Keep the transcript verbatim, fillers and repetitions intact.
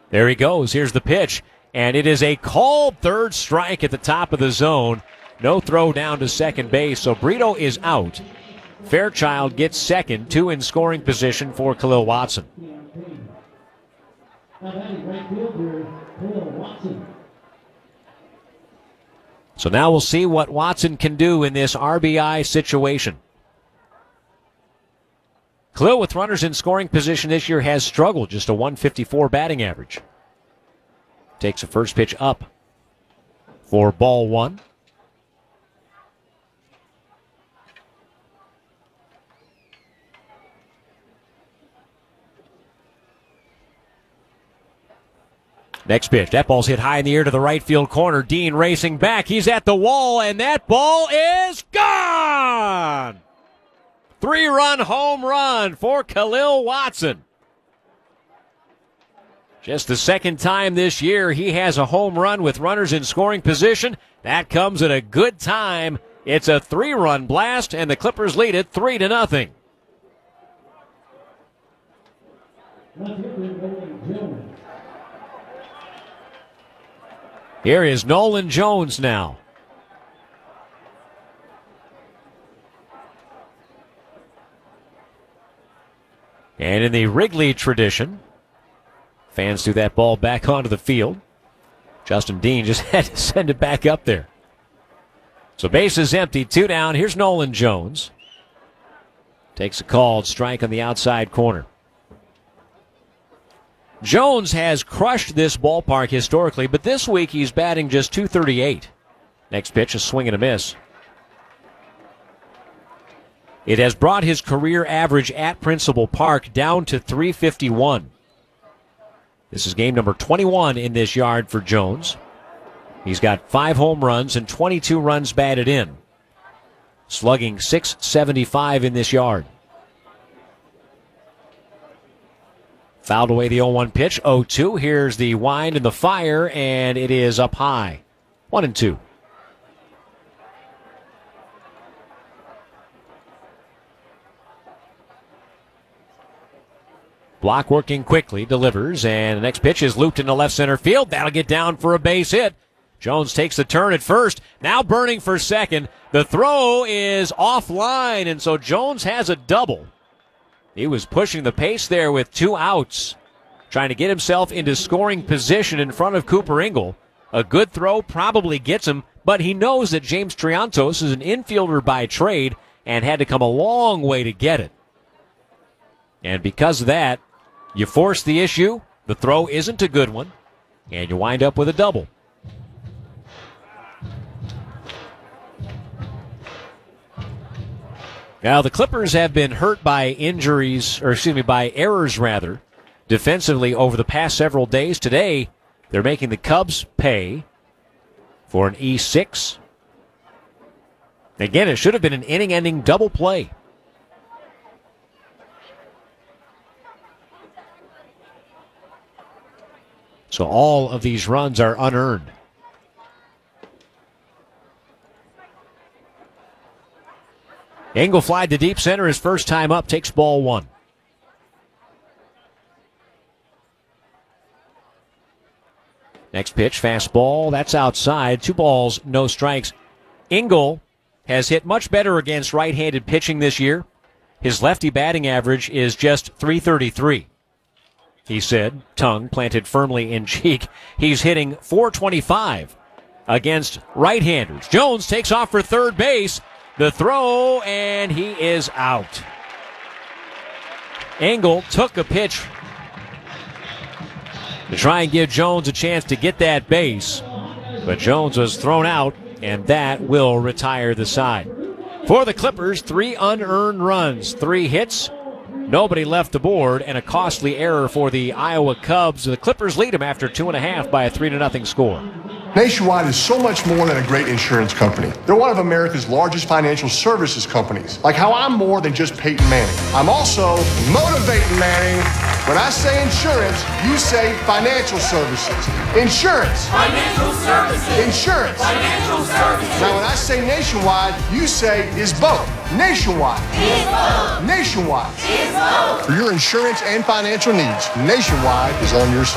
There he goes. Here's the pitch. And it is a called third strike at the top of the zone. No throw down to second base, so Brito is out. Fairchild gets second, two in scoring position for Khalil Watson. So now we'll see what Watson can do in this R B I situation. Khalil, with runners in scoring position this year, has struggled, just a one fifty-four batting average. Takes a first pitch up for ball one. Next pitch. That ball's hit high in the air to the right field corner. Dean racing back. He's at the wall, and that ball is gone! Three-run home run for Khalil Watson. Just the second time this year he has a home run with runners in scoring position. That comes at a good time. It's a three-run blast, and the Clippers lead it three to nothing. Here is Nolan Jones now. And in the Wrigley tradition, fans threw that ball back onto the field. Justin Dean just had to send it back up there. So base is empty, two down. Here's Nolan Jones. Takes a called strike on the outside corner. Jones has crushed this ballpark historically, but this week he's batting just two thirty-eight. Next pitch, a swing and a miss. It has brought his career average at Principal Park down to three fifty-one. This is game number twenty-one in this yard for Jones. He's got five home runs and twenty-two runs batted in. Slugging six seventy-five in this yard. Fouled away the oh one pitch, oh two. Here's the wind and the fire, and it is up high. One and two. Block working quickly, delivers, and the next pitch is looped into left center field. That'll get down for a base hit. Jones takes the turn at first, now burning for second. The throw is offline, and so Jones has a double. He was pushing the pace there with two outs, trying to get himself into scoring position in front of Cooper Ingle. A good throw probably gets him, but he knows that James Triantos is an infielder by trade and had to come a long way to get it. And because of that, you force the issue, the throw isn't a good one, and you wind up with a double. Now, the Clippers have been hurt by injuries, or excuse me, by errors, rather, defensively over the past several days. Today, they're making the Cubs pay for an E six. Again, it should have been an inning-ending double play. So all of these runs are unearned. Engel fly to deep center his first time up, takes ball one. Next pitch, fastball, that's outside. Two balls, no strikes. Engel has hit much better against right-handed pitching this year. His lefty batting average is just three thirty-three. He said, tongue planted firmly in cheek. He's hitting four twenty-five against right-handers. Jones takes off for third base. The throw, and he is out. Engel took a pitch to try and give Jones a chance to get that base, but Jones was thrown out, and that will retire the side. For the Clippers, three unearned runs, three hits, nobody left the board, and a costly error for the Iowa Cubs. The Clippers lead them after two and a half by a three to nothing score. Nationwide is so much more than a great insurance company. They're one of America's largest financial services companies. Like how I'm more than just Peyton Manning. I'm also motivating Manning. When I say insurance, you say financial services. Insurance. Financial services. Insurance. Financial services. Now when I say nationwide, you say is both. Nationwide. Is both. Nationwide. Is both. For your insurance and financial needs, Nationwide is on your side.